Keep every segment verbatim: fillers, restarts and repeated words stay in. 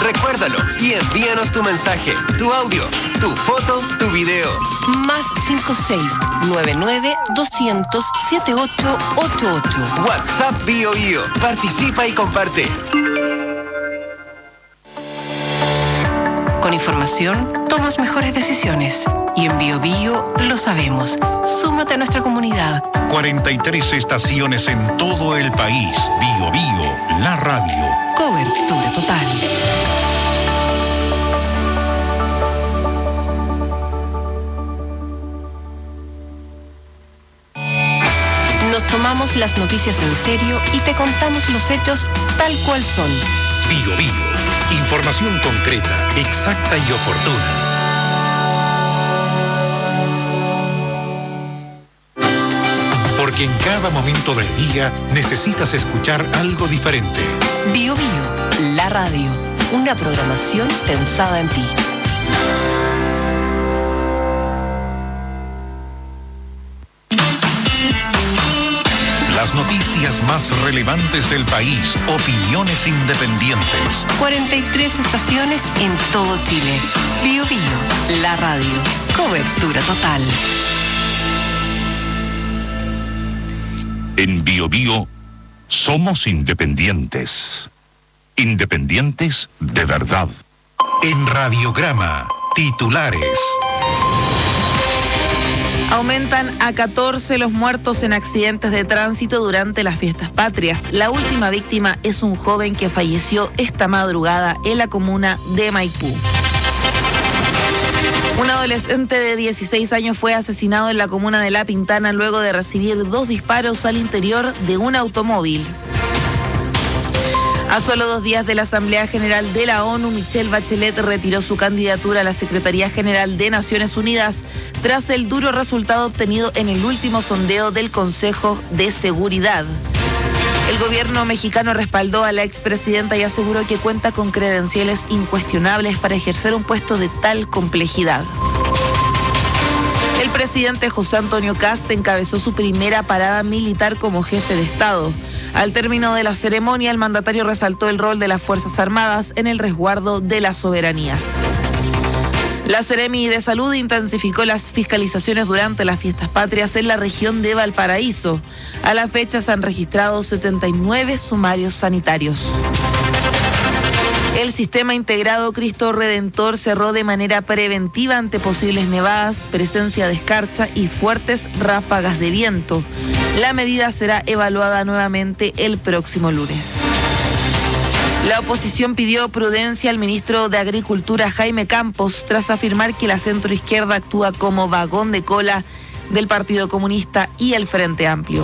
Recuérdalo y envíanos tu mensaje, tu audio, tu foto, tu video. Más cinco seis nueve nueve doscientos setenta y ocho ochenta y ocho. WhatsApp Bio Bio. Participa y comparte. Con información, tomas mejores decisiones. Y en Bio Bio lo sabemos. Súmate a nuestra comunidad. cuarenta y tres estaciones en todo el país. Bio Bio, la radio. Cobertura total. Nos tomamos las noticias en serio y te contamos los hechos tal cual son. Bio Bio, información concreta, exacta y oportuna. Porque en cada momento del día necesitas escuchar algo diferente. Bio Bio, la radio. Una programación pensada en ti. Las noticias más relevantes del país, opiniones independientes. cuarenta y tres estaciones en todo Chile. Bio Bio, la radio. Cobertura total. En Bio Bio somos independientes. Independientes de verdad. En Radiograma, titulares. Aumentan a catorce los muertos en accidentes de tránsito durante las fiestas patrias. La última víctima es un joven que falleció esta madrugada en la comuna de Maipú. Un adolescente de dieciséis años fue asesinado en la comuna de La Pintana luego de recibir dos disparos al interior de un automóvil. A solo dos días de la Asamblea General de la ONU, Michelle Bachelet retiró su candidatura a la Secretaría General de Naciones Unidas tras el duro resultado obtenido en el último sondeo del Consejo de Seguridad. El gobierno mexicano respaldó a la expresidenta y aseguró que cuenta con credenciales incuestionables para ejercer un puesto de tal complejidad. El presidente José Antonio Kast encabezó su primera parada militar como jefe de Estado. Al término de la ceremonia, el mandatario resaltó el rol de las Fuerzas Armadas en el resguardo de la soberanía. La Seremi de Salud intensificó las fiscalizaciones durante las fiestas patrias en la región de Valparaíso. A la fecha se han registrado setenta y nueve sumarios sanitarios. El sistema integrado Cristo Redentor cerró de manera preventiva ante posibles nevadas, presencia de escarcha y fuertes ráfagas de viento. La medida será evaluada nuevamente el próximo lunes. La oposición pidió prudencia al ministro de Agricultura, Jaime Campos, tras afirmar que la centroizquierda actúa como vagón de cola del Partido Comunista y el Frente Amplio.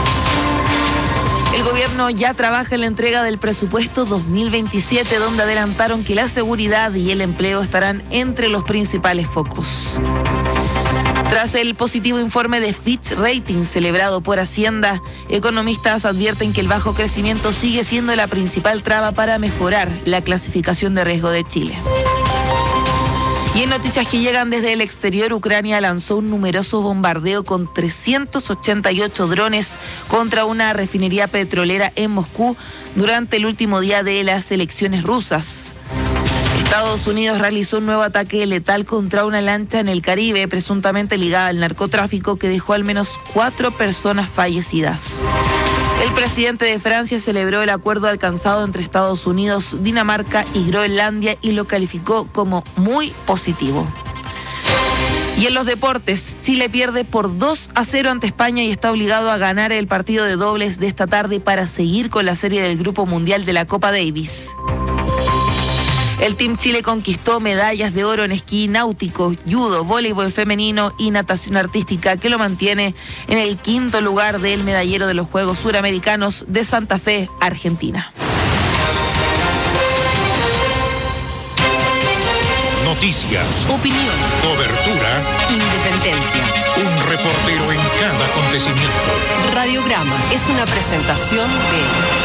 El gobierno ya trabaja en la entrega del presupuesto dos mil veintisiete, donde adelantaron que la seguridad y el empleo estarán entre los principales focos. Tras el positivo informe de Fitch Ratings celebrado por Hacienda, economistas advierten que el bajo crecimiento sigue siendo la principal traba para mejorar la clasificación de riesgo de Chile. Y en noticias que llegan desde el exterior, Ucrania lanzó un numeroso bombardeo con trescientos ochenta y ocho drones contra una refinería petrolera en Moscú durante el último día de las elecciones rusas. Estados Unidos realizó un nuevo ataque letal contra una lancha en el Caribe, presuntamente ligada al narcotráfico, que dejó al menos cuatro personas fallecidas. El presidente de Francia celebró el acuerdo alcanzado entre Estados Unidos, Dinamarca y Groenlandia y lo calificó como muy positivo. Y en los deportes, Chile pierde por dos a cero ante España y está obligado a ganar el partido de dobles de esta tarde para seguir con la serie del Grupo Mundial de la Copa Davis. El Team Chile conquistó medallas de oro en esquí náutico, judo, voleibol femenino y natación artística, que lo mantiene en el quinto lugar del medallero de los Juegos Suramericanos de Santa Fe, Argentina. Noticias, Opinión, cobertura, independencia. un reportero en cada acontecimiento. Radiograma es una presentación de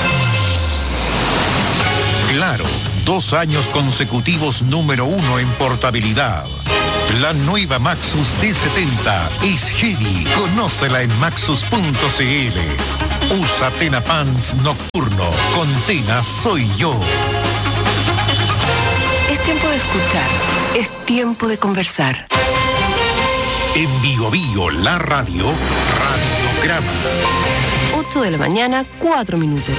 Claro, dos años consecutivos número uno en portabilidad. La nueva Maxus D setenta es heavy. Conócela en maxus punto c l. Usa Tena Pants Nocturno. Con Tena soy yo. tiempo de escuchar, es tiempo de conversar. En Bio Bio, la radio, Radiograma. ocho de la mañana, cuatro minutos.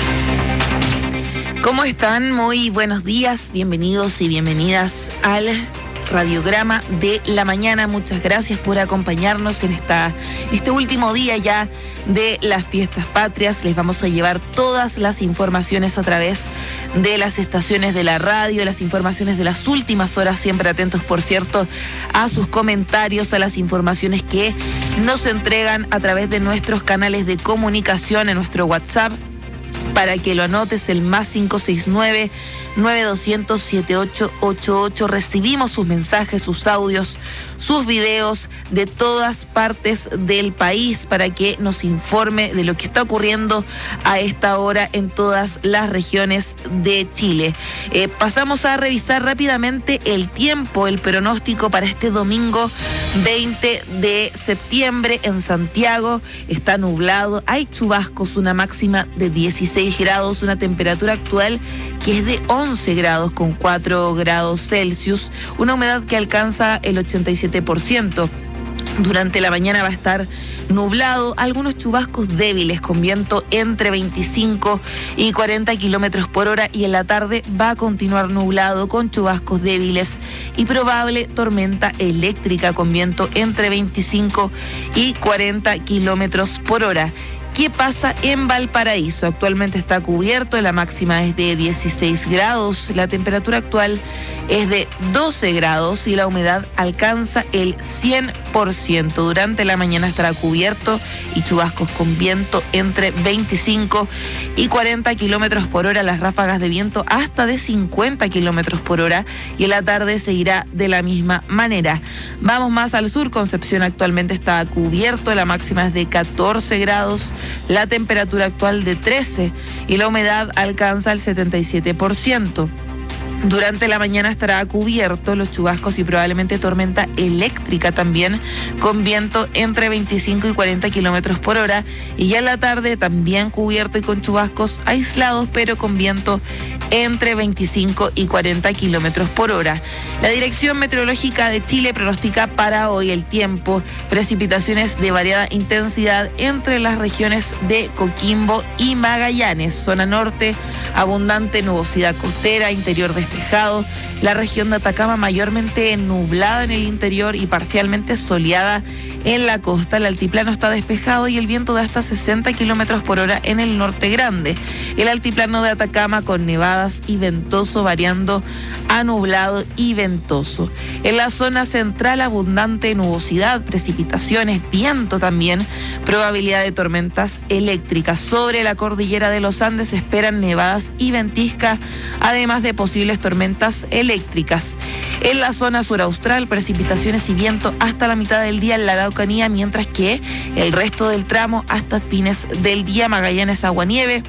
¿Cómo están? Muy buenos días, bienvenidos y bienvenidas al Radiograma de la mañana. Muchas gracias por acompañarnos en esta, este último día ya de las fiestas patrias. Les vamos a llevar todas las informaciones a través de las estaciones de la radio, las informaciones de las últimas horas, siempre atentos, por cierto, a sus comentarios, a las informaciones que nos entregan a través de nuestros canales de comunicación en nuestro WhatsApp. Para que lo anotes, el más cinco seis nueve, nueve dos cero cero, siete ocho ocho ocho. Recibimos sus mensajes, sus audios, sus videos de todas partes del país para que nos informe de lo que está ocurriendo a esta hora en todas las regiones de Chile. Eh, pasamos a revisar rápidamente el tiempo, el pronóstico para este domingo veinte de septiembre en Santiago. Está nublado, hay chubascos, una máxima de dieciséis grados, una temperatura actual que es de once grados con cuatro grados Celsius, una humedad que alcanza el ochenta y siete por ciento. Durante la mañana va a estar nublado, algunos chubascos débiles con viento entre veinticinco y cuarenta kilómetros por hora, y en la tarde va a continuar nublado con chubascos débiles y probable tormenta eléctrica con viento entre veinticinco y cuarenta kilómetros por hora. ¿Qué pasa en Valparaíso? Actualmente está cubierto, la máxima es de dieciséis grados, la temperatura actual es de doce grados y la humedad alcanza el cien por ciento. Durante la mañana estará cubierto y chubascos con viento entre veinticinco y cuarenta kilómetros por hora, las ráfagas de viento hasta de cincuenta kilómetros por hora, y en la tarde seguirá de la misma manera. Vamos más al sur, Concepción actualmente está cubierto, la máxima es de catorce grados. La temperatura actual de trece y la humedad alcanza el setenta y siete por ciento. Durante la mañana estará cubierto, los chubascos y probablemente tormenta eléctrica también, con viento entre veinticinco y cuarenta kilómetros por hora. Y ya en la tarde también cubierto y con chubascos aislados, pero con viento entre veinticinco y cuarenta kilómetros por hora. La Dirección Meteorológica de Chile pronostica para hoy el tiempo: precipitaciones de variada intensidad entre las regiones de Coquimbo y Magallanes. Zona norte, abundante nubosidad costera, interior despejado. La región de Atacama mayormente nublada en el interior y parcialmente soleada en la costa. El altiplano está despejado y el viento de hasta sesenta kilómetros por hora en el norte grande. El altiplano de Atacama con nevadas y ventoso, variando a nublado y ventoso. En la zona central, abundante nubosidad, precipitaciones, viento también, probabilidad de tormentas eléctricas. Sobre la cordillera de los Andes se esperan nevadas y ventisca, además de posibles tormentas eléctricas. En la zona suraustral, precipitaciones y viento hasta la mitad del día en la Araucanía, mientras que el resto del tramo hasta fines del día, Magallanes, aguanieve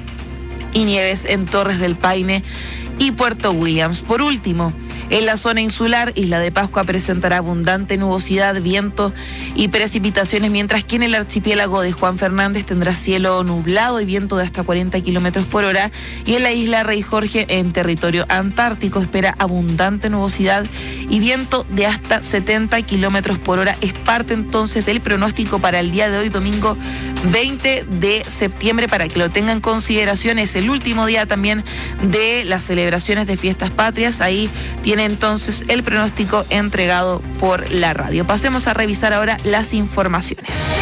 y nieves en Torres del Paine y Puerto Williams. Por último, en la zona insular, Isla de Pascua presentará abundante nubosidad, viento y precipitaciones, mientras que en el archipiélago de Juan Fernández tendrá cielo nublado y viento de hasta cuarenta kilómetros por hora. Y en la isla Rey Jorge, en territorio antártico, espera abundante nubosidad y viento de hasta setenta kilómetros por hora. Es parte entonces del pronóstico para el día de hoy, domingo veinte de septiembre, para que lo tengan en consideración. Es el último día también de las celebraciones de fiestas patrias. Ahí tiene entonces el pronóstico entregado por la radio. Pasemos a revisar ahora las informaciones.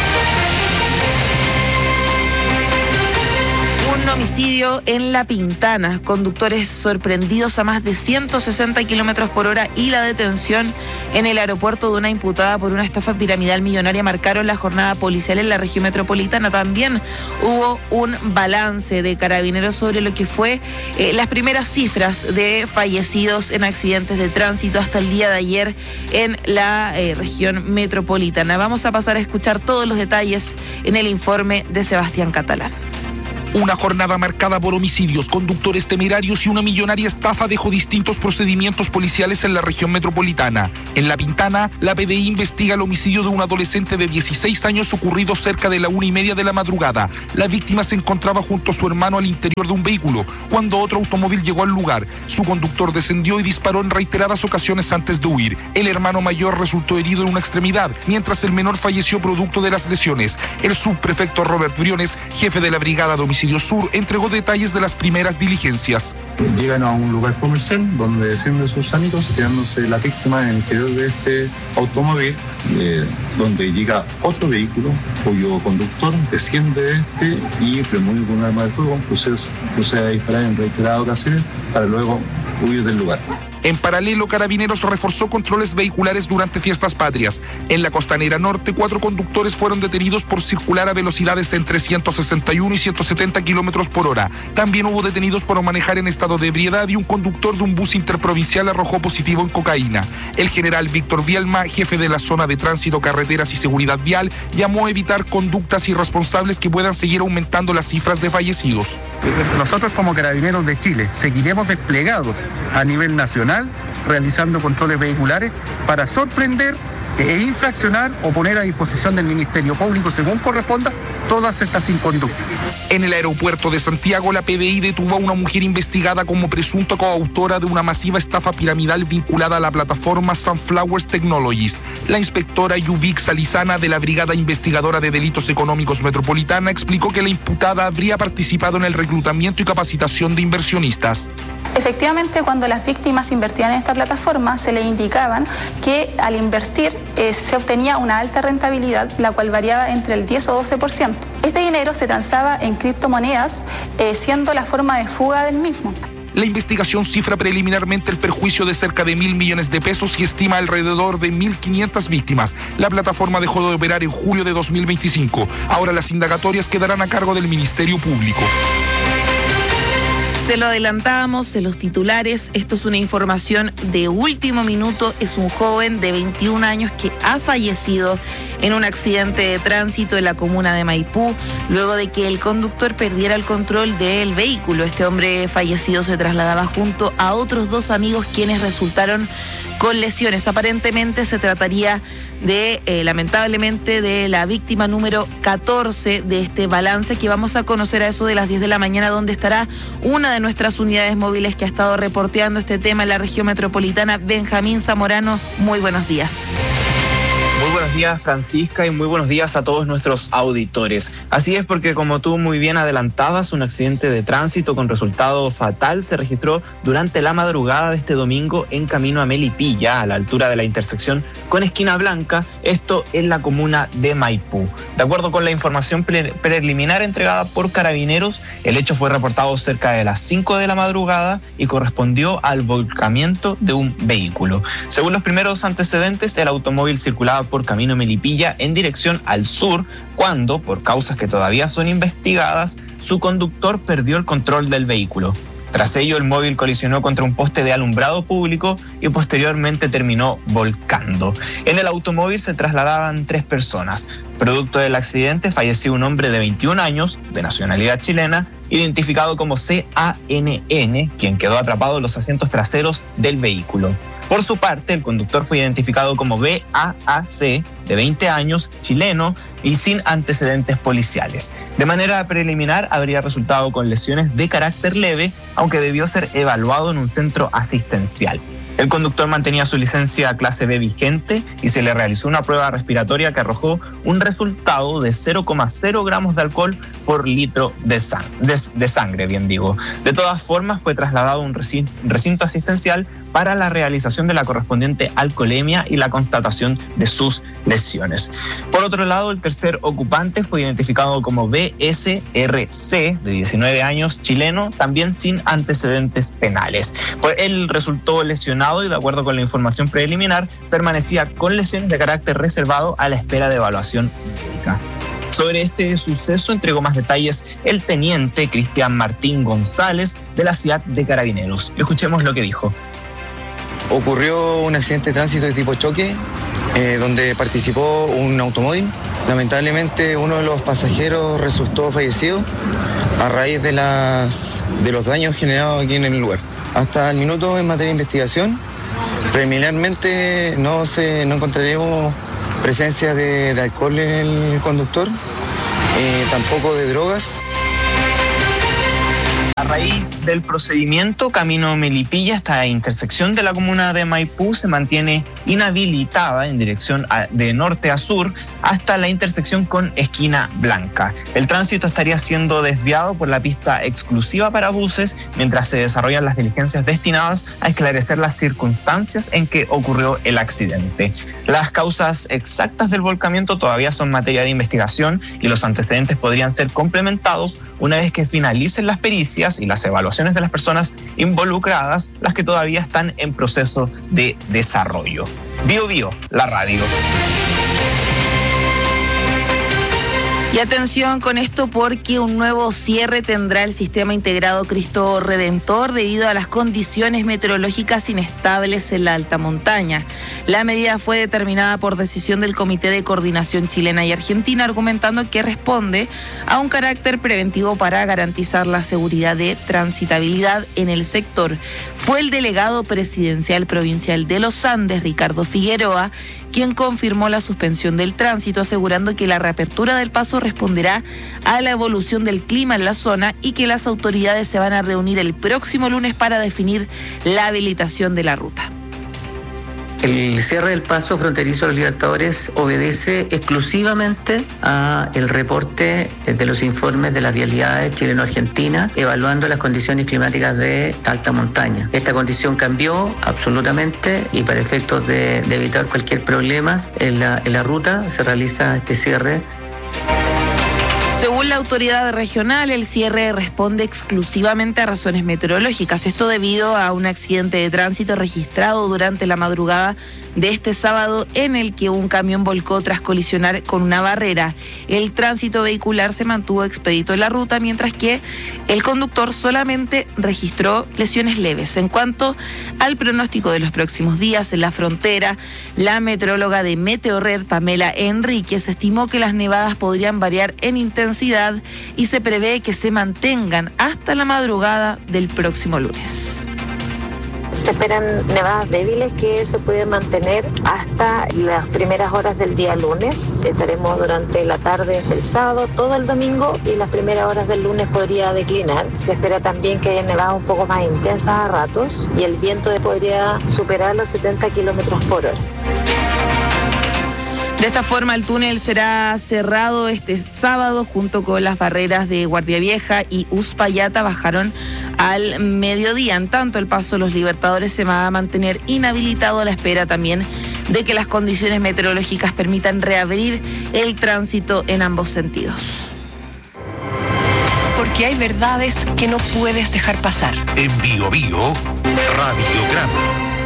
Un homicidio en La Pintana, conductores sorprendidos a más de ciento sesenta kilómetros por hora y la detención en el aeropuerto de una imputada por una estafa piramidal millonaria marcaron la jornada policial en la región metropolitana. También hubo un balance de Carabineros sobre lo que fue eh, las primeras cifras de fallecidos en accidentes de tránsito hasta el día de ayer en la eh, región metropolitana. Vamos a pasar a escuchar todos los detalles en el informe de Sebastián Catalán. Una jornada marcada por homicidios, conductores temerarios y una millonaria estafa dejó distintos procedimientos policiales en la región metropolitana. En La Pintana, la P D I investiga el homicidio de un adolescente de dieciséis años ocurrido cerca de la una y media de la madrugada. La víctima se encontraba junto a su hermano al interior de un vehículo, cuando otro automóvil llegó al lugar. Su conductor descendió y disparó en reiteradas ocasiones antes de huir. El hermano mayor resultó herido en una extremidad, mientras el menor falleció producto de las lesiones. El subprefecto Robert Briones, jefe de la Brigada de Homicidios Sur, entregó detalles de las primeras diligencias. Llegan a un lugar comercial donde descienden sus amigos, quedándose la víctima en el interior de este automóvil, eh, donde llega otro vehículo cuyo conductor desciende de este y premonido con un arma de fuego, procede, procede a disparar en reiteradas ocasiones para luego huir del lugar. En paralelo, Carabineros reforzó controles vehiculares durante fiestas patrias. En la Costanera Norte, cuatro conductores fueron detenidos por circular a velocidades entre ciento sesenta y uno y ciento setenta kilómetros por hora. También hubo detenidos por manejar en estado de ebriedad y un conductor de un bus interprovincial arrojó positivo en cocaína. El general Víctor Vialma, jefe de la zona de tránsito, carreteras y seguridad vial, llamó a evitar conductas irresponsables que puedan seguir aumentando las cifras de fallecidos. Nosotros como Carabineros de Chile seguiremos desplegados a nivel nacional realizando controles vehiculares para sorprender e infraccionar o poner a disposición del Ministerio Público, según corresponda, todas estas inconductas. En el aeropuerto de Santiago, la P D I detuvo a una mujer investigada como presunta coautora de una masiva estafa piramidal vinculada a la plataforma Sunflowers Technologies. La inspectora Yuvik Salizana, de la Brigada Investigadora de Delitos Económicos Metropolitana, explicó que la imputada habría participado en el reclutamiento y capacitación de inversionistas. Efectivamente, cuando las víctimas invertían en esta plataforma, se les indicaban que al invertir eh, se obtenía una alta rentabilidad, la cual variaba entre el diez o doce por ciento. Este dinero se transaba en criptomonedas, eh, siendo la forma de fuga del mismo. La investigación cifra preliminarmente el perjuicio de cerca de mil millones de pesos y estima alrededor de mil quinientas víctimas. La plataforma dejó de operar en julio de dos mil veinticinco. Ahora las indagatorias quedarán a cargo del Ministerio Público. Se lo adelantábamos en los titulares, esto es una información de último minuto, es un joven de veintiún años que ha fallecido en un accidente de tránsito en la comuna de Maipú, luego de que el conductor perdiera el control del vehículo. Este hombre fallecido se trasladaba junto a otros dos amigos quienes resultaron con lesiones. Aparentemente se trataría de, eh, lamentablemente, de la víctima número catorce de este balance que vamos a conocer a eso de las diez de la mañana, donde estará una de nuestras unidades móviles que ha estado reporteando este tema en la región metropolitana, Benjamín Zamorano. Muy buenos días. Muy buenos días, Francisca, y muy buenos días a todos nuestros auditores. Así es, porque como tú muy bien adelantabas, un accidente de tránsito con resultado fatal se registró durante la madrugada de este domingo en camino a Melipilla, a la altura de la intersección con Esquina Blanca, esto en la comuna de Maipú. De acuerdo con la información pre- preliminar entregada por Carabineros, el hecho fue reportado cerca de las cinco de la madrugada y correspondió al volcamiento de un vehículo. Según los primeros antecedentes, el automóvil circulaba por camino Melipilla en dirección al sur, cuando, por causas que todavía son investigadas, su conductor perdió el control del vehículo. Tras ello, el móvil colisionó contra un poste de alumbrado público y posteriormente terminó volcando. En el automóvil se trasladaban tres personas. Producto del accidente, falleció un hombre de veintiún años, de nacionalidad chilena, identificado como C A N N, quien quedó atrapado en los asientos traseros del vehículo. Por su parte, el conductor fue identificado como B A A C, de veinte años, chileno y sin antecedentes policiales. De manera preliminar, habría resultado con lesiones de carácter leve, aunque debió ser evaluado en un centro asistencial. El conductor mantenía su licencia clase B vigente y se le realizó una prueba respiratoria que arrojó un resultado de cero coma cero gramos de alcohol por litro de, sang- de, de sangre, bien digo. De todas formas, fue trasladado a un recinto, recinto asistencial para la realización de la correspondiente alcoholemia y la constatación de sus lesiones. Por otro lado, el tercer ocupante fue identificado como B S R C, de diecinueve años, chileno, también sin antecedentes penales. Pues él resultó lesionado y, de acuerdo con la información preliminar, permanecía con lesiones de carácter reservado a la espera de evaluación médica. Sobre este suceso entregó más detalles el teniente Cristian Martín González de la ciudad de Carabineros. Escuchemos lo que dijo. Ocurrió un accidente de tránsito de tipo choque, eh, donde participó un automóvil Lamentablemente uno de los pasajeros resultó fallecido a raíz de, las, de los daños generados aquí en el lugar. Hasta el minuto en materia de investigación, preliminarmente no, se, no encontraremos presencia de, de alcohol en el conductor, eh, tampoco de drogas. A raíz del procedimiento, camino Melipilla hasta la intersección de la comuna de Maipú se mantiene inhabilitada en dirección a, de norte a sur hasta la intersección con Esquina Blanca. El tránsito estaría siendo desviado por la pista exclusiva para buses mientras se desarrollan las diligencias destinadas a esclarecer las circunstancias en que ocurrió el accidente. Las causas exactas del volcamiento todavía son materia de investigación y los antecedentes podrían ser complementados una vez que finalicen las pericias y las evaluaciones de las personas involucradas, las que todavía están en proceso de desarrollo. Bio Bio, la radio. Y atención con esto porque un nuevo cierre tendrá el sistema integrado Cristo Redentor debido a las condiciones meteorológicas inestables en la alta montaña. La medida fue determinada por decisión del Comité de Coordinación Chilena y Argentina, argumentando que responde a un carácter preventivo para garantizar la seguridad de transitabilidad en el sector. Fue el delegado presidencial provincial de los Andes, Ricardo Figueroa, quien confirmó la suspensión del tránsito, asegurando que la reapertura del paso responderá a la evolución del clima en la zona y que las autoridades se van a reunir el próximo lunes para definir la habilitación de la ruta. El cierre del paso fronterizo de los Libertadores obedece exclusivamente a el reporte de los informes de las vialidades chileno-argentina evaluando las condiciones climáticas de alta montaña. Esta condición cambió absolutamente y para efectos de, de evitar cualquier problema en la, en la ruta se realiza este cierre. Según la autoridad regional, el cierre responde exclusivamente a razones meteorológicas. Esto debido a un accidente de tránsito registrado durante la madrugada de este sábado en el que un camión volcó tras colisionar con una barrera. El tránsito vehicular se mantuvo expedito en la ruta, mientras que el conductor solamente registró lesiones leves. En cuanto al pronóstico de los próximos días en la frontera, la meteoróloga de Meteorred, Pamela Enríquez, estimó que las nevadas podrían variar en intensidad y se prevé que se mantengan hasta la madrugada del próximo lunes. Se esperan nevadas débiles que se pueden mantener hasta las primeras horas del día lunes. Estaremos durante la tarde del sábado, todo el domingo y las primeras horas del lunes podría declinar. Se espera también que haya nevadas un poco más intensas a ratos y el viento podría superar los setenta kilómetros por hora. De esta forma, el túnel será cerrado este sábado junto con las barreras de Guardia Vieja y Uspallata bajaron al mediodía. En tanto, el paso de los Libertadores se va a mantener inhabilitado a la espera también de que las condiciones meteorológicas permitan reabrir el tránsito en ambos sentidos. Porque hay verdades que no puedes dejar pasar. En Bio Bio, Radiograma.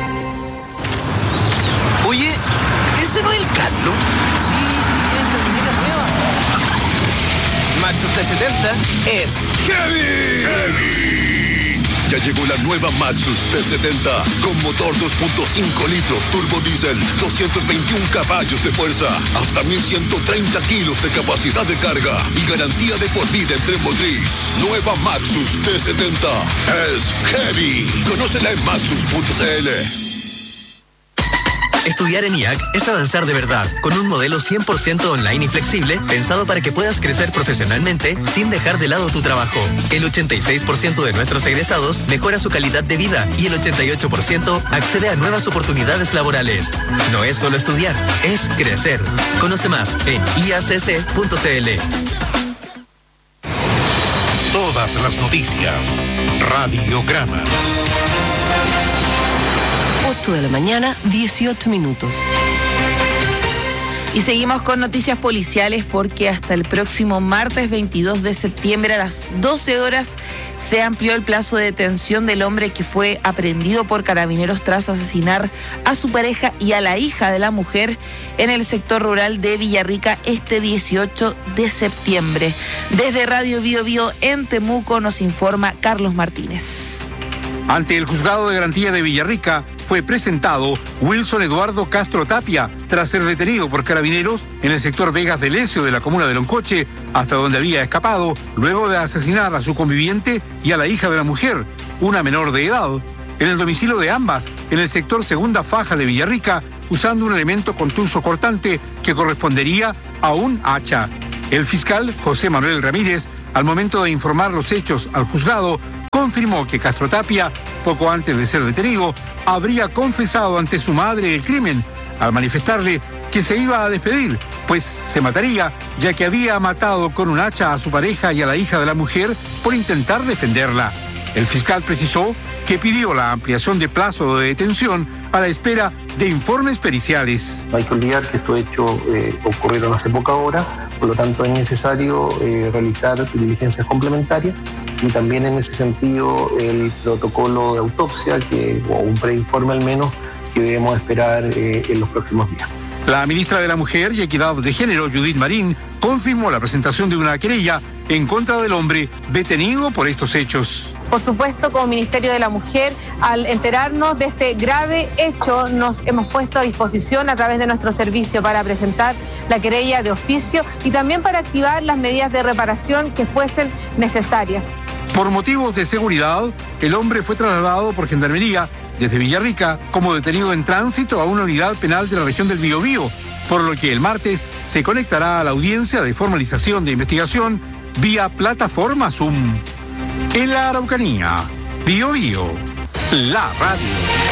Oye, ¿ese no es el Carlos? Sí, esta camioneta nueva. Maxus T setenta es Heavy. Heavy. Ya llegó la nueva Maxus T setenta con motor dos punto cinco litros turbo diésel, doscientos veintiún caballos de fuerza, hasta mil ciento treinta kilos de capacidad de carga y garantía de por vida en tren motriz. Nueva Maxus T setenta es Heavy. Conócela en maxus punto c l. Estudiar en I A C es avanzar de verdad, con un modelo cien por ciento online y flexible, pensado para que puedas crecer profesionalmente sin dejar de lado tu trabajo. El ochenta y seis por ciento de nuestros egresados mejora su calidad de vida y el ochenta y ocho por ciento accede a nuevas oportunidades laborales. No es solo estudiar, es crecer. Conoce más en i a c c punto c l. Todas las noticias. Radiograma. ocho de la mañana, dieciocho minutos. Y seguimos con noticias policiales porque hasta el próximo martes veintidós de septiembre a las doce horas se amplió el plazo de detención del hombre que fue aprehendido por carabineros tras asesinar a su pareja y a la hija de la mujer en el sector rural de Villarrica este dieciocho de septiembre. Desde Radio Bio Bio en Temuco nos informa Carlos Martínez. Ante el juzgado de garantía de Villarrica fue presentado Wilson Eduardo Castro Tapia tras ser detenido por carabineros en el sector Vegas de Lecio de la comuna de Loncoche, hasta donde había escapado luego de asesinar a su conviviente y a la hija de la mujer, una menor de edad, en el domicilio de ambas, en el sector Segunda Faja de Villarrica, usando un elemento contuso cortante que correspondería a un hacha. El fiscal José Manuel Ramírez, al momento de informar los hechos al juzgado, confirmó que Castro Tapia, poco antes de ser detenido, habría confesado ante su madre el crimen, al manifestarle que se iba a despedir, pues se mataría, ya que había matado con un hacha a su pareja y a la hija de la mujer por intentar defenderla. El fiscal precisó que pidió la ampliación de plazo de detención a la espera de informes periciales. No hay que olvidar que estos hechos eh, ocurrieron hace poca hora, por lo tanto es necesario eh, realizar diligencias complementarias y también en ese sentido el protocolo de autopsia, que, o un preinforme al menos, que debemos esperar eh, en los próximos días. La ministra de la Mujer y Equidad de Género, Judith Marín, confirmó la presentación de una querella en contra del hombre detenido por estos hechos. Por supuesto, como Ministerio de la Mujer, al enterarnos de este grave hecho, nos hemos puesto a disposición a través de nuestro servicio para presentar la querella de oficio y también para activar las medidas de reparación que fuesen necesarias. Por motivos de seguridad, el hombre fue trasladado por Gendarmería desde Villarrica como detenido en tránsito a una unidad penal de la región del Biobío, por lo que el martes se conectará a la audiencia de formalización de investigación vía plataforma Zoom. En la Araucanía, Biobío, la radio.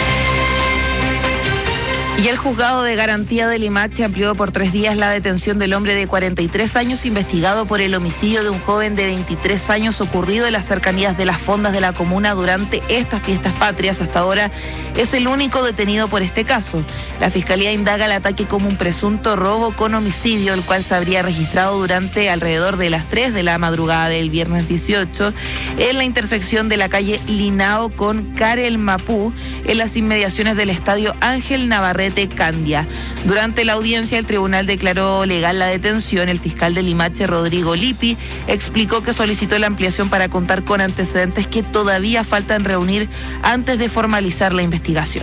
Y el juzgado de garantía de Limache amplió por tres días la detención del hombre de cuarenta y tres años investigado por el homicidio de un joven de veintitrés años ocurrido en las cercanías de las fondas de la comuna durante estas fiestas patrias. Hasta ahora es el único detenido por este caso. La Fiscalía indaga el ataque como un presunto robo con homicidio, el cual se habría registrado durante alrededor de las tres de la madrugada del viernes dieciocho en la intersección de la calle Linao con Carel Mapú, en las inmediaciones del estadio Ángel Navarrete Candia. Durante la audiencia, el tribunal declaró legal la detención. El fiscal de Limache, Rodrigo Lippi, explicó que solicitó la ampliación para contar con antecedentes que todavía faltan reunir antes de formalizar la investigación.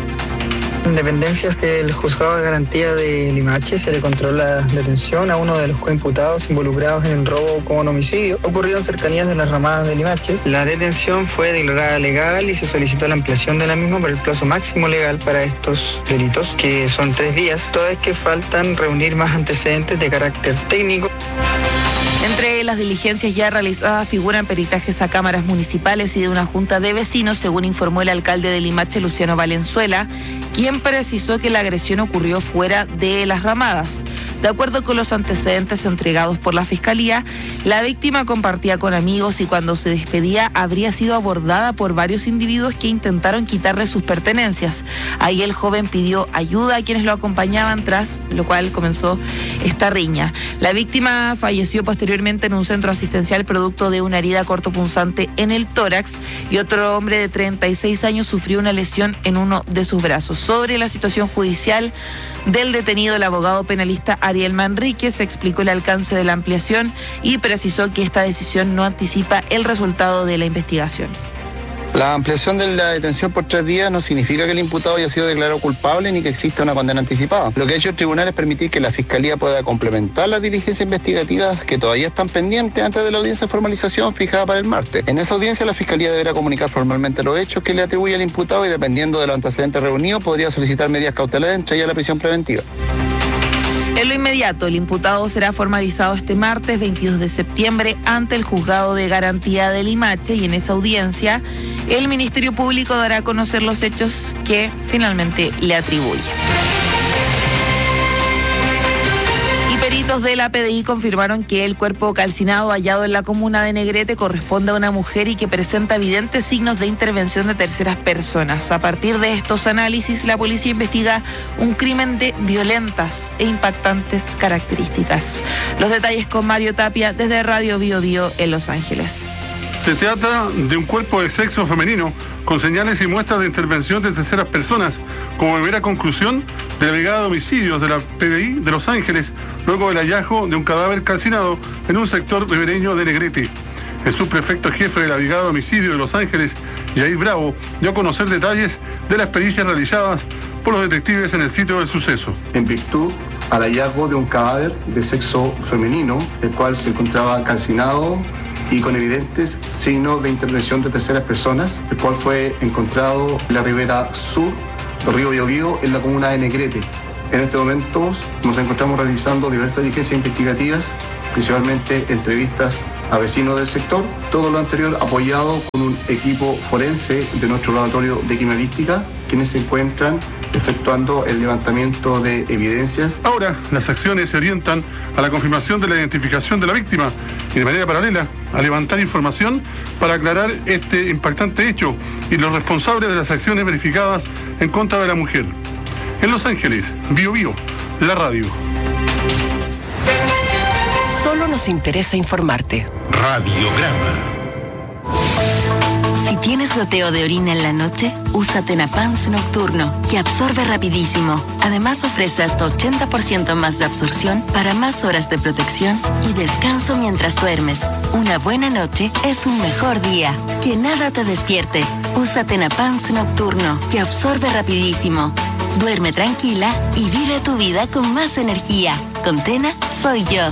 En dependencias del juzgado de garantía de Limache se le controla la detención a uno de los coimputados involucrados en el robo con homicidio ocurrido en cercanías de las ramadas de Limache. La detención fue declarada legal y se solicitó la ampliación de la misma por el plazo máximo legal para estos delitos, que son tres días, toda vez que faltan reunir más antecedentes de carácter técnico. Entre las diligencias ya realizadas figuran peritajes a cámaras municipales y de una junta de vecinos, según informó el alcalde de Limache, Luciano Valenzuela, quien precisó que la agresión ocurrió fuera de las ramadas. De acuerdo con los antecedentes entregados por la Fiscalía, la víctima compartía con amigos y cuando se despedía habría sido abordada por varios individuos que intentaron quitarle sus pertenencias. Ahí el joven pidió ayuda a quienes lo acompañaban, tras lo cual comenzó esta riña. La víctima falleció posteriormente en un centro asistencial producto de una herida cortopunzante en el tórax y otro hombre de treinta y seis años sufrió una lesión en uno de sus brazos. Sobre la situación judicial del detenido, el abogado penalista Ariel Manríquez explicó el alcance de la ampliación y precisó que esta decisión no anticipa el resultado de la investigación. La ampliación de la detención por tres días no significa que el imputado haya sido declarado culpable ni que exista una condena anticipada. Lo que ha hecho el tribunal es permitir que la Fiscalía pueda complementar las diligencias investigativas que todavía están pendientes antes de la audiencia de formalización fijada para el martes. En esa audiencia la Fiscalía deberá comunicar formalmente los hechos que le atribuye al imputado y dependiendo de los antecedentes reunidos podría solicitar medidas cautelares, entre ellas la prisión preventiva. En lo inmediato, el imputado será formalizado este martes veintidós de septiembre ante el juzgado de garantía de Limache y en esa audiencia el Ministerio Público dará a conocer los hechos que finalmente le atribuye. Y peritos de la P D I confirmaron que el cuerpo calcinado hallado en la comuna de Negrete corresponde a una mujer y que presenta evidentes signos de intervención de terceras personas. A partir de estos análisis, la policía investiga un crimen de violentas e impactantes características. Los detalles con Mario Tapia desde Radio Bio Bio en Los Ángeles. Se trata de un cuerpo de sexo femenino con señales y muestras de intervención de terceras personas, como primera conclusión de la Brigada de Homicidios de la P D I de Los Ángeles, luego del hallazgo de un cadáver calcinado en un sector ribereño de Negrete. El subprefecto jefe de la Brigada de Homicidios de Los Ángeles Yair Bravo, dio a conocer detalles de las pericias realizadas por los detectives en el sitio del suceso. En virtud al hallazgo de un cadáver de sexo femenino, el cual se encontraba calcinado y con evidentes signos de intervención de terceras personas, el cual fue encontrado en la ribera sur del río Biobío, en la comuna de Negrete. En este momento nos encontramos realizando diversas diligencias investigativas, principalmente entrevistas a vecinos del sector, todo lo anterior apoyado con un equipo forense de nuestro laboratorio de criminalística, quienes se encuentran efectuando el levantamiento de evidencias. Ahora, las acciones se orientan a la confirmación de la identificación de la víctima y de manera paralela a levantar información para aclarar este impactante hecho y los responsables de las acciones verificadas en contra de la mujer. En Los Ángeles, Bio Bio, la radio. Solo nos interesa informarte. Radiograma. Si tienes goteo de orina en la noche, usa Tenapans Nocturno, que absorbe rapidísimo. Además ofrece hasta ochenta por ciento más de absorción para más horas de protección y descanso mientras duermes. Una buena noche es un mejor día. Que nada te despierte. Usa Tenapans Nocturno, que absorbe rapidísimo. Duerme tranquila y vive tu vida con más energía. Con Tena, soy yo.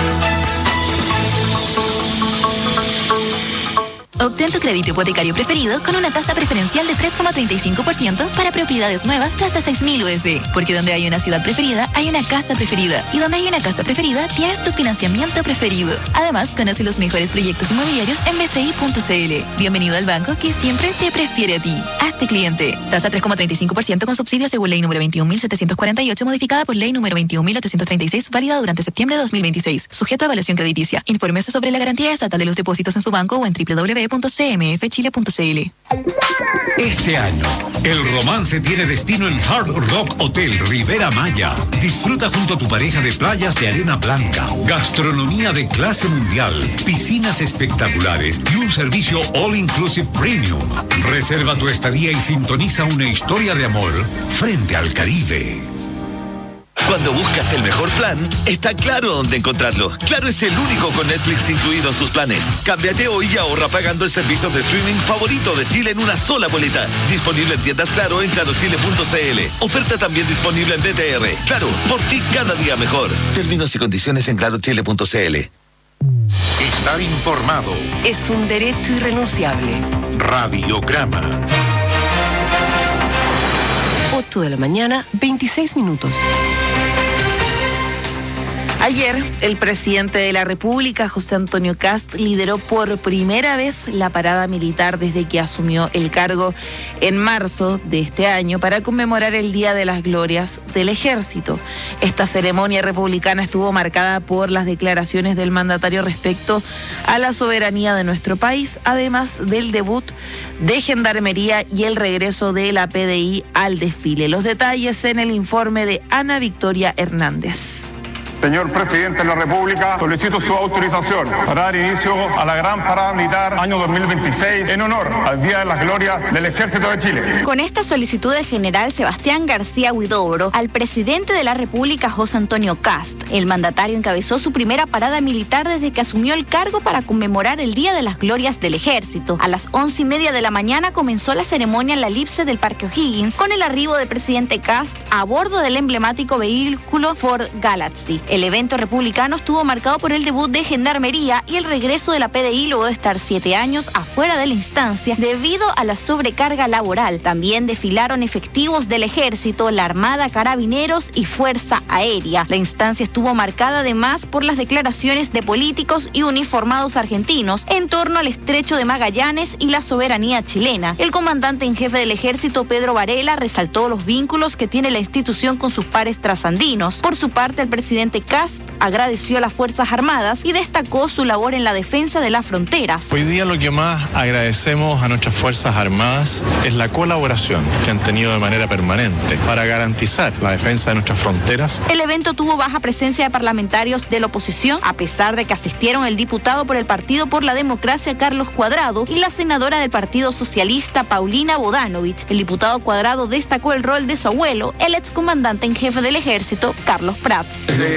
Obtén tu crédito hipotecario preferido con una tasa preferencial de tres coma treinta y cinco por ciento para propiedades nuevas de hasta seis mil U F. Porque donde hay una ciudad preferida, hay una casa preferida. Y donde hay una casa preferida, tienes tu financiamiento preferido. Además, conoce los mejores proyectos inmobiliarios en b c i punto c l. Bienvenido al banco que siempre te prefiere a ti. Hazte cliente. Tasa tres coma treinta y cinco por ciento con subsidio según ley número veintiún mil setecientos cuarenta y ocho, modificada por ley número veintiún mil ochocientos treinta y seis, válida durante septiembre de dos mil veintiséis. Sujeto a evaluación crediticia. Infórmese sobre la garantía estatal de los depósitos en su banco o en w w w punto c m f chile punto c l. Este año, el romance tiene destino en Hard Rock Hotel Rivera Maya. Disfruta junto a tu pareja de playas de arena blanca, gastronomía de clase mundial, piscinas espectaculares y un servicio All Inclusive Premium. Reserva tu estadía y sintoniza una historia de amor frente al Caribe. Cuando buscas el mejor plan, está Claro dónde encontrarlo. Claro es el único con Netflix incluido en sus planes. Cámbiate hoy y ahorra pagando el servicio de streaming favorito de Chile en una sola boleta. Disponible en tiendas Claro en claro chile punto c l. Oferta también disponible en B T R. Claro, por ti cada día mejor. Términos y condiciones en claro chile punto c l. Estar informado es un derecho irrenunciable. Radiograma. ocho de la mañana, veintiséis minutos. Ayer, el presidente de la República, José Antonio Kast, lideró por primera vez la parada militar desde que asumió el cargo en marzo de este año para conmemorar el Día de las Glorias del Ejército. Esta ceremonia republicana estuvo marcada por las declaraciones del mandatario respecto a la soberanía de nuestro país, además del debut de Gendarmería y el regreso de la P D I al desfile. Los detalles en el informe de Ana Victoria Hernández. Señor Presidente de la República, solicito su autorización para dar inicio a la gran parada militar año dos mil veintiséis en honor al Día de las Glorias del Ejército de Chile. Con esta solicitud del general Sebastián García Huidobro al presidente de la República, José Antonio Kast, el mandatario encabezó su primera parada militar desde que asumió el cargo para conmemorar el Día de las Glorias del Ejército. A las once y media de la mañana comenzó la ceremonia en la elipse del Parque O'Higgins con el arribo del presidente Kast a bordo del emblemático vehículo Ford Galaxy. El evento republicano estuvo marcado por el debut de Gendarmería y el regreso de la P D I luego de estar siete años afuera de la instancia debido a la sobrecarga laboral. También desfilaron efectivos del Ejército, la Armada, Carabineros y Fuerza Aérea. La instancia estuvo marcada además por las declaraciones de políticos y uniformados argentinos en torno al Estrecho de Magallanes y la soberanía chilena. El comandante en jefe del Ejército, Pedro Varela, resaltó los vínculos que tiene la institución con sus pares trasandinos. Por su parte, el presidente Kast agradeció a las Fuerzas Armadas y destacó su labor en la defensa de las fronteras. Hoy día lo que más agradecemos a nuestras Fuerzas Armadas es la colaboración que han tenido de manera permanente para garantizar la defensa de nuestras fronteras. El evento tuvo baja presencia de parlamentarios de la oposición, a pesar de que asistieron el diputado por el Partido por la Democracia, Carlos Cuadrado, y la senadora del Partido Socialista, Paulina Bodanovich. El diputado Cuadrado destacó el rol de su abuelo, el excomandante en jefe del Ejército, Carlos Prats. Desde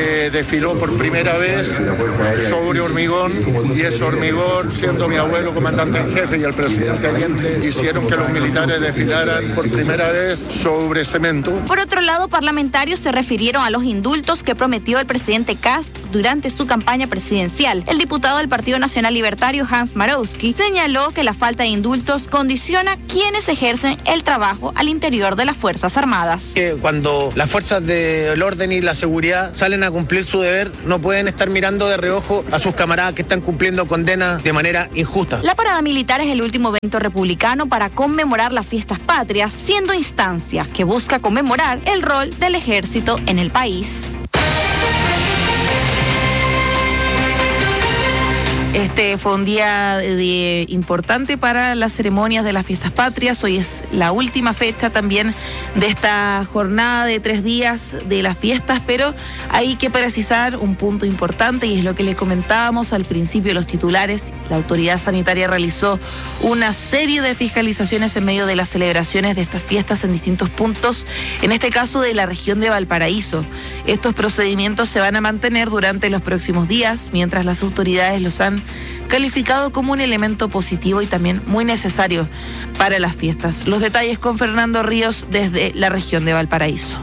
que desfiló por primera vez sobre hormigón, y ese hormigón, siendo mi abuelo comandante en jefe y el presidente Allende, hicieron que los militares desfilaran por primera vez sobre cemento. Por otro lado, parlamentarios se refirieron a los indultos que prometió el presidente Kast durante su campaña presidencial. El diputado del Partido Nacional Libertario, Hans Marowski, señaló que la falta de indultos condiciona quienes ejercen el trabajo al interior de las Fuerzas Armadas. Que cuando las fuerzas del orden y la seguridad salen a cumplir su deber, no pueden estar mirando de reojo a sus camaradas que están cumpliendo condenas de manera injusta. La parada militar es el último evento republicano para conmemorar las fiestas patrias, siendo instancia que busca conmemorar el rol del ejército en el país. Este fue un día de, de importante para las ceremonias de las fiestas patrias. Hoy es la última fecha también de esta jornada de tres días de las fiestas, pero hay que precisar un punto importante, y es lo que les comentábamos al principio de los titulares. La autoridad sanitaria realizó una serie de fiscalizaciones en medio de las celebraciones de estas fiestas en distintos puntos, en este caso de la región de Valparaíso. Estos procedimientos se van a mantener durante los próximos días, mientras las autoridades los han calificado como un elemento positivo y también muy necesario para las fiestas. Los detalles con Fernando Ríos desde la región de Valparaíso.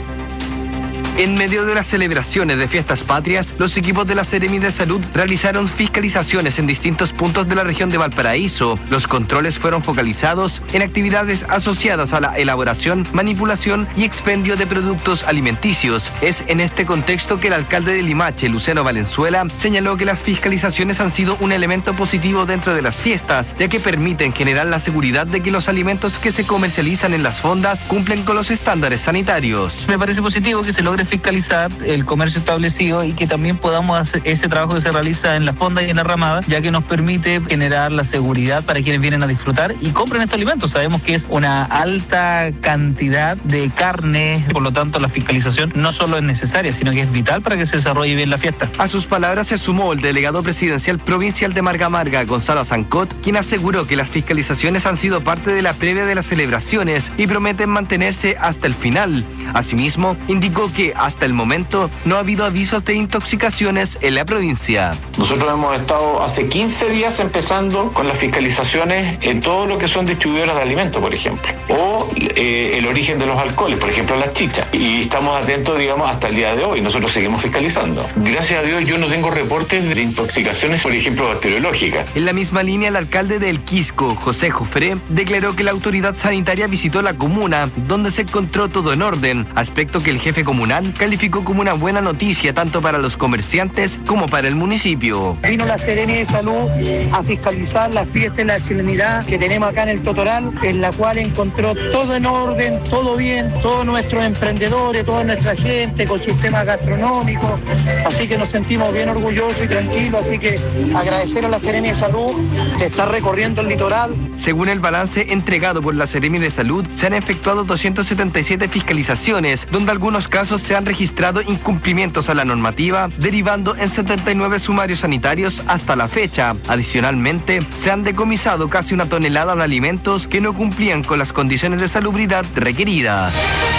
En medio de las celebraciones de fiestas patrias, los equipos de la Seremi de Salud realizaron fiscalizaciones en distintos puntos de la región de Valparaíso. Los controles fueron focalizados en actividades asociadas a la elaboración, manipulación y expendio de productos alimenticios. Es en este contexto que el alcalde de Limache, Luciano Valenzuela, señaló que las fiscalizaciones han sido un elemento positivo dentro de las fiestas, ya que permiten generar la seguridad de que los alimentos que se comercializan en las fondas cumplen con los estándares sanitarios. Me parece positivo que se logre fiscalizar el comercio establecido y que también podamos hacer ese trabajo que se realiza en la fonda y en la ramada, ya que nos permite generar la seguridad para quienes vienen a disfrutar y compren estos alimentos. Sabemos que es una alta cantidad de carne, por lo tanto la fiscalización no solo es necesaria, sino que es vital para que se desarrolle bien la fiesta. A sus palabras se sumó el delegado presidencial provincial de Marga Marga, Gonzalo Zancot, quien aseguró que las fiscalizaciones han sido parte de la previa de las celebraciones y prometen mantenerse hasta el final. Asimismo, indicó que hasta el momento no ha habido avisos de intoxicaciones en la provincia. Nosotros hemos estado hace quince días empezando con las fiscalizaciones en todo lo que son distribuidoras de alimentos, por ejemplo, o eh, el origen de los alcoholes, por ejemplo las chichas, y estamos atentos, digamos, hasta el día de hoy. Nosotros seguimos fiscalizando. Gracias a Dios yo no tengo reportes de intoxicaciones, por ejemplo, bacteriológicas. En la misma línea, el alcalde de El Quisco, José Jofré, declaró que la autoridad sanitaria visitó la comuna, donde se encontró todo en orden, aspecto que el jefe comunal calificó como una buena noticia tanto para los comerciantes como para el municipio. Vino la Seremi de Salud a fiscalizar la fiesta de la chilenidad que tenemos acá en el Totoral, en la cual encontró todo en orden, todo bien, todos nuestros emprendedores, toda nuestra gente con sus temas gastronómicos, así que nos sentimos bien orgullosos y tranquilos, así que agradecer a la Seremi de Salud que está recorriendo el litoral. Según el balance entregado por la Seremi de Salud, se han efectuado doscientas setenta y siete fiscalizaciones, donde algunos casos se han registrado incumplimientos a la normativa, derivando en setenta y nueve sumarios sanitarios hasta la fecha. Adicionalmente, se han decomisado casi una tonelada de alimentos que no cumplían con las condiciones de salubridad requeridas.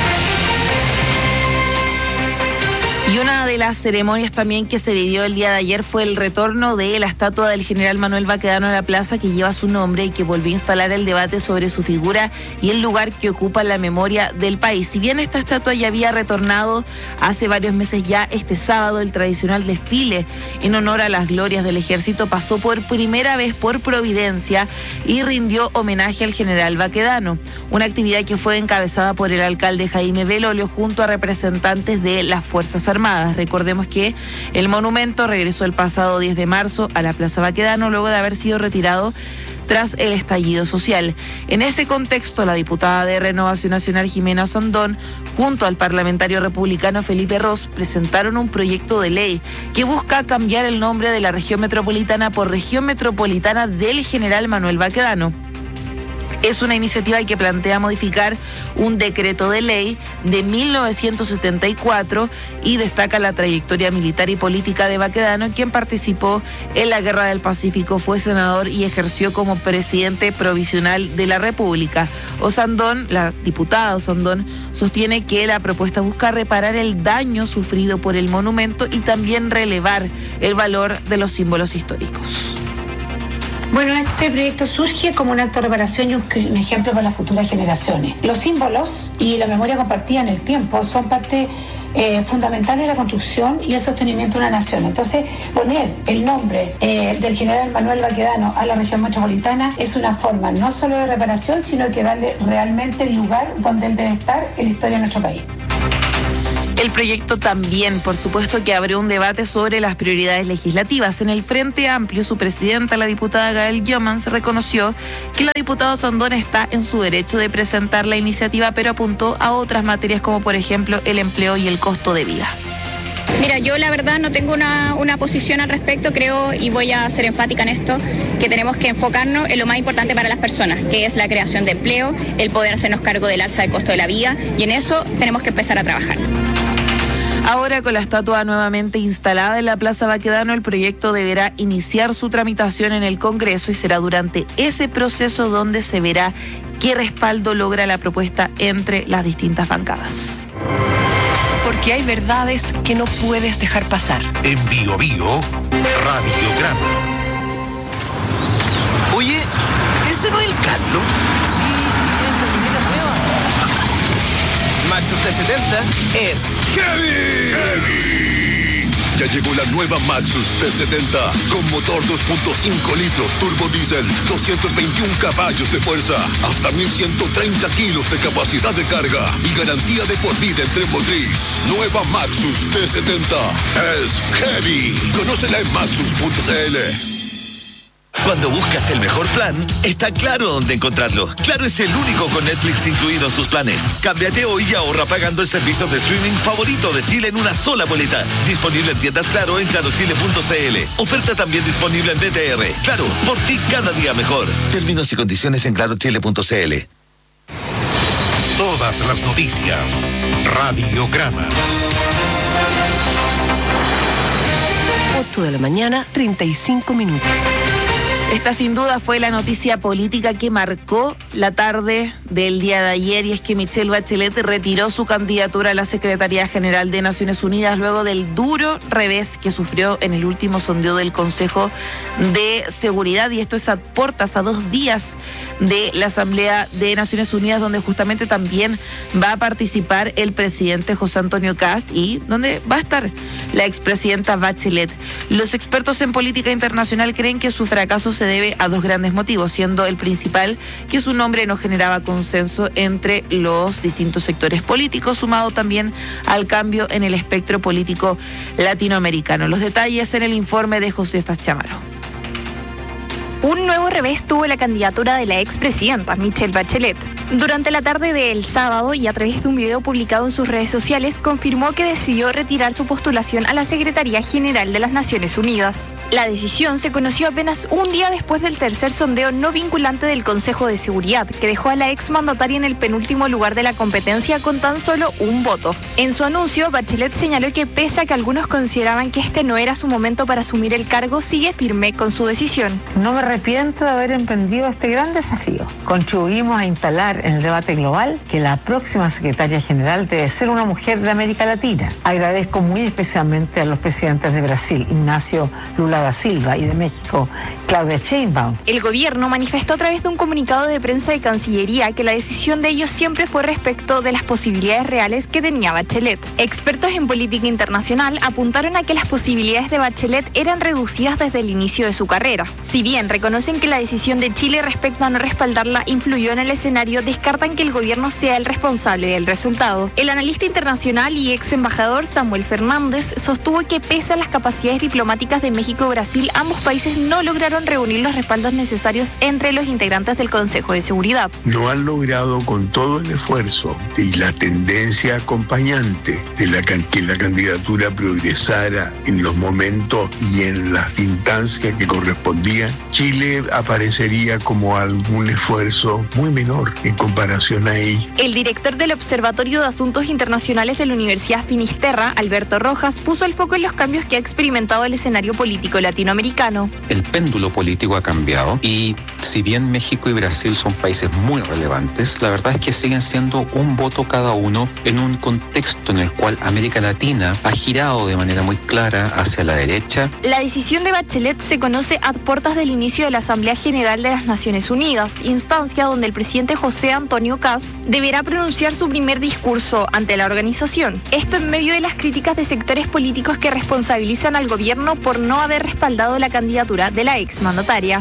Y una de las ceremonias también que se vivió el día de ayer fue el retorno de la estatua del general Manuel Baquedano a la plaza que lleva su nombre y que volvió a instalar el debate sobre su figura y el lugar que ocupa en la memoria del país. Si bien esta estatua ya había retornado hace varios meses ya, este sábado el tradicional desfile en honor a las glorias del ejército pasó por primera vez por Providencia y rindió homenaje al general Baquedano, una actividad que fue encabezada por el alcalde Jaime Belolio junto a representantes de las Fuerzas Armadas. Recordemos que el monumento regresó el pasado diez de marzo a la Plaza Baquedano luego de haber sido retirado tras el estallido social. En ese contexto, la diputada de Renovación Nacional Jimena Sandón, junto al parlamentario republicano Felipe Ros, presentaron un proyecto de ley que busca cambiar el nombre de la región metropolitana por Región Metropolitana del General Manuel Baquedano. Es una iniciativa que plantea modificar un decreto de ley de mil novecientos setenta y cuatro y destaca la trayectoria militar y política de Baquedano, quien participó en la Guerra del Pacífico, fue senador y ejerció como presidente provisional de la República. Osandón, la diputada Osandón, sostiene que la propuesta busca reparar el daño sufrido por el monumento y también relevar el valor de los símbolos históricos. Bueno, este proyecto surge como un acto de reparación y un, un ejemplo para las futuras generaciones. Los símbolos y la memoria compartida en el tiempo son parte eh, fundamental de la construcción y el sostenimiento de una nación. Entonces, poner el nombre eh, del general Manuel Baquedano a la región metropolitana es una forma no solo de reparación, sino que darle realmente el lugar donde él debe estar en la historia de nuestro país. El proyecto también, por supuesto, que abrió un debate sobre las prioridades legislativas. En el Frente Amplio, su presidenta, la diputada Gael Youmans, reconoció que la diputada Osandón está en su derecho de presentar la iniciativa, pero apuntó a otras materias como, por ejemplo, el empleo y el costo de vida. Mira, yo la verdad no tengo una, una posición al respecto, creo, y voy a ser enfática en esto, que tenemos que enfocarnos en lo más importante para las personas, que es la creación de empleo, el poder hacernos cargo del alza del costo de la vida, y en eso tenemos que empezar a trabajar. Ahora, con la estatua nuevamente instalada en la Plaza Baquedano, el proyecto deberá iniciar su tramitación en el Congreso y será durante ese proceso donde se verá qué respaldo logra la propuesta entre las distintas bancadas. Porque hay verdades que no puedes dejar pasar. En Bio Bio, Radiograma. Oye, ¿ese no es el Carlos? Sí, y esta camioneta nueva. Maxus T setenta es Heavy. Heavy. Ya llegó la nueva Maxus T setenta con motor dos punto cinco litros turbo diésel, doscientos veintiún caballos de fuerza, hasta mil ciento treinta kilos de capacidad de carga y garantía de por vida en tren motriz. Nueva Maxus T setenta es Heavy. Conócela en maxus punto c l. Cuando buscas el mejor plan, está claro dónde encontrarlo. Claro es el único con Netflix incluido en sus planes. Cámbiate hoy y ahorra pagando el servicio de streaming favorito de Chile en una sola boleta. Disponible en tiendas Claro en claro chile punto c l. Oferta también disponible en B T R. Claro, por ti cada día mejor. Términos y condiciones en claro chile punto c l. Todas las noticias. Radiograma. ocho de la mañana, treinta y cinco minutos. Esta sin duda fue la noticia política que marcó la tarde del día de ayer, y es que Michelle Bachelet retiró su candidatura a la Secretaría General de Naciones Unidas luego del duro revés que sufrió en el último sondeo del Consejo de Seguridad, y esto es a puertas, a dos días de la Asamblea de Naciones Unidas, donde justamente también va a participar el presidente José Antonio Kast y donde va a estar la expresidenta Bachelet. Los expertos en política internacional creen que su fracaso se debe a dos grandes motivos, siendo el principal que su nombre no generaba consenso entre los distintos sectores políticos, sumado también al cambio en el espectro político latinoamericano. Los detalles en el informe de Josefa Chamaro. Un nuevo revés tuvo la candidatura de la expresidenta Michelle Bachelet. Durante la tarde del sábado y a través de un video publicado en sus redes sociales, confirmó que decidió retirar su postulación a la Secretaría General de las Naciones Unidas. La decisión se conoció apenas un día después del tercer sondeo no vinculante del Consejo de Seguridad, que dejó a la exmandataria en el penúltimo lugar de la competencia con tan solo un voto. En su anuncio, Bachelet señaló que pese a que algunos consideraban que este no era su momento para asumir el cargo, sigue firme con su decisión. No me arrepiento de haber emprendido este gran desafío. Contribuimos a instalar en el debate global que la próxima secretaria general debe ser una mujer de América Latina. Agradezco muy especialmente a los presidentes de Brasil, Ignacio Lula da Silva, y de México, Claudia Sheinbaum. El gobierno manifestó a través de un comunicado de prensa de Cancillería que la decisión de ellos siempre fue respecto de las posibilidades reales que tenía Bachelet. Expertos en política internacional apuntaron a que las posibilidades de Bachelet eran reducidas desde el inicio de su carrera. Si bien reconocen que la decisión de Chile respecto a no respaldarla influyó en el escenario descartan que el gobierno sea el responsable del resultado. El analista internacional y ex embajador Samuel Fernández sostuvo que pese a las capacidades diplomáticas de México y Brasil, ambos países no lograron reunir los respaldos necesarios entre los integrantes del Consejo de Seguridad. No han logrado, con todo el esfuerzo y la tendencia acompañante de la que la candidatura progresara en los momentos y en las instancias que correspondían, Chile aparecería como algún esfuerzo muy menor en comparación a ello. El director del Observatorio de Asuntos Internacionales de la Universidad Finisterra, Alberto Rojas, puso el foco en los cambios que ha experimentado el escenario político latinoamericano. El péndulo político ha cambiado y si bien México y Brasil son países muy relevantes, la verdad es que siguen siendo un voto cada uno en un contexto en el cual América Latina ha girado de manera muy clara hacia la derecha. La decisión de Bachelet se conoce a puertas del inicio de la Asamblea General de las Naciones Unidas, instancia donde el presidente José Antonio Kast deberá pronunciar su primer discurso ante la organización. Esto en medio de las críticas de sectores políticos que responsabilizan al gobierno por no haber respaldado la candidatura de la exmandataria.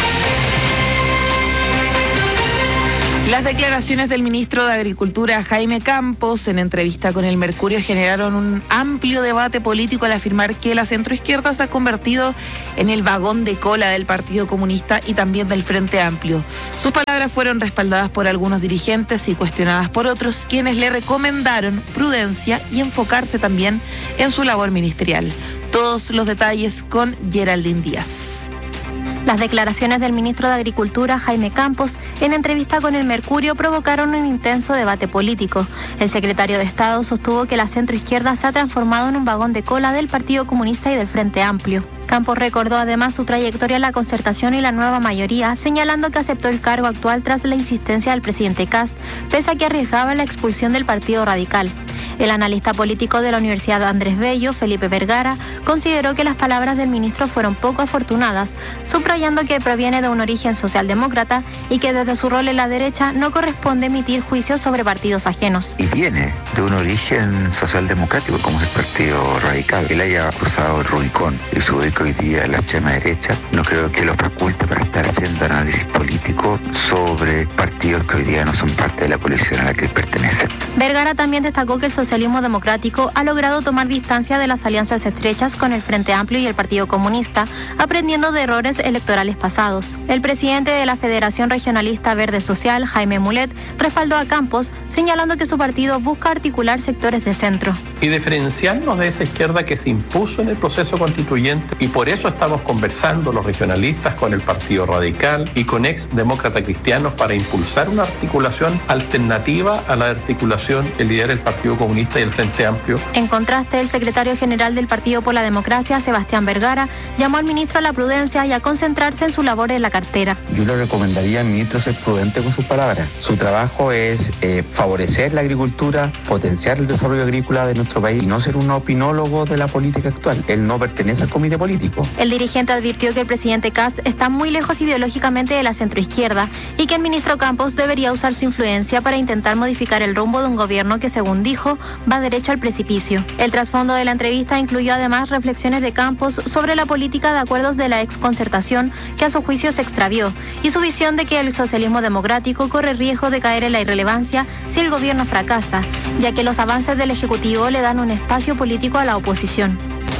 Las declaraciones del ministro de Agricultura, Jaime Campos, en entrevista con El Mercurio, generaron un amplio debate político al afirmar que la centroizquierda se ha convertido en el vagón de cola del Partido Comunista y también del Frente Amplio. Sus palabras fueron respaldadas por algunos dirigentes y cuestionadas por otros, quienes le recomendaron prudencia y enfocarse también en su labor ministerial. Todos los detalles con Geraldine Díaz. Las declaraciones del ministro de Agricultura, Jaime Campos, en entrevista con El Mercurio provocaron un intenso debate político. El secretario de Estado sostuvo que la centroizquierda se ha transformado en un vagón de cola del Partido Comunista y del Frente Amplio. Campos recordó además su trayectoria en la concertación y la nueva mayoría, señalando que aceptó el cargo actual tras la insistencia del presidente Kast, pese a que arriesgaba la expulsión del Partido Radical. El analista político de la Universidad Andrés Bello, Felipe Vergara, consideró que las palabras del ministro fueron poco afortunadas, subrayando que proviene de un origen socialdemócrata y que desde su rol en la derecha no corresponde emitir juicios sobre partidos ajenos. Y viene de un origen socialdemocrático como es el Partido Radical. Él haya cruzado el Rubicón y se ubica hoy día en la extrema derecha, no creo que lo faculte para estar haciendo análisis político sobre partidos que hoy día no son parte de la coalición a la que él pertenece. Vergara también destacó que el socialismo democrático ha logrado tomar distancia de las alianzas estrechas con el Frente Amplio y el Partido Comunista, aprendiendo de errores electorales pasados. El presidente de la Federación Regionalista Verde Social, Jaime Mulet, respaldó a Campos, señalando que su partido busca articular sectores de centro. Y diferenciarnos de esa izquierda que se impuso en el proceso constituyente, y por eso estamos conversando los regionalistas con el Partido Radical y con ex demócratas cristianos para impulsar una articulación alternativa a la articulación que lidera el Partido Comunista y el Frente Amplio. En contraste, el secretario general del Partido por la Democracia, Sebastián Vergara, llamó al ministro a la prudencia y a concentrarse en su labor en la cartera. Yo le recomendaría al ministro ser prudente con sus palabras. Su trabajo es eh, favorecer la agricultura, potenciar el desarrollo agrícola de nuestro país y no ser un opinólogo de la política actual. Él no pertenece al comité político. El dirigente advirtió que el presidente Kast está muy lejos ideológicamente de la centroizquierda y que el ministro Campos debería usar su influencia para intentar modificar el rumbo de un gobierno que, según dijo, va derecho al precipicio. El trasfondo de la entrevista incluyó además reflexiones de Campos sobre la política de acuerdos de la exconcertación, que a su juicio se extravió, y su visión de que el socialismo democrático corre riesgo de caer en la irrelevancia si el gobierno fracasa, ya que los avances del Ejecutivo le dan un espacio político a la oposición.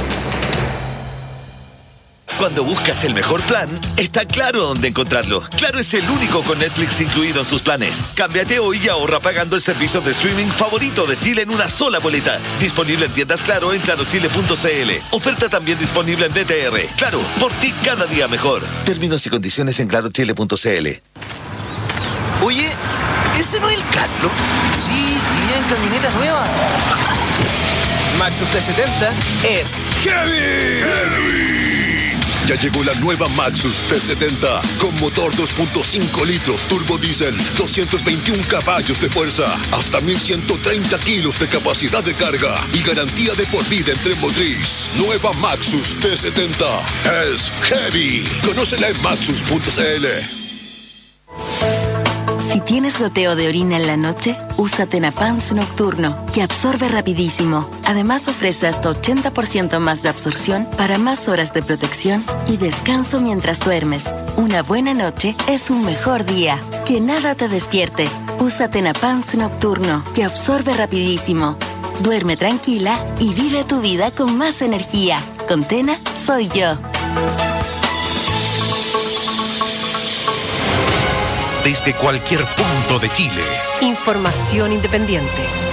Cuando buscas el mejor plan, está claro dónde encontrarlo. Claro es el único con Netflix incluido en sus planes. Cámbiate hoy y ahorra pagando el servicio de streaming favorito de Chile en una sola boleta. Disponible en tiendas Claro en claro chile punto c l. Oferta también disponible en B T R. Claro, por ti cada día mejor. Términos y condiciones en claro chile punto c l. Oye, ¿ese no es el Carlos? Sí, iría en camioneta nueva. Maxus T setenta es Heavy. Heavy. Ya llegó la nueva Maxus T setenta con motor dos punto cinco litros turbo diésel, doscientos veintiún caballos de fuerza, hasta mil ciento treinta kilos de capacidad de carga y garantía de por vida en tren motriz. Nueva Maxus T setenta es Heavy. Conócela en maxus punto c l. Si tienes goteo de orina en la noche, usa Tenapans Nocturno, que absorbe rapidísimo. Además ofrece hasta ochenta por ciento más de absorción para más horas de protección y descanso mientras duermes. Una buena noche es un mejor día. Que nada te despierte. Usa Tenapans Nocturno, que absorbe rapidísimo. Duerme tranquila y vive tu vida con más energía. Con Tena, soy yo. Desde cualquier punto de Chile. Información independiente.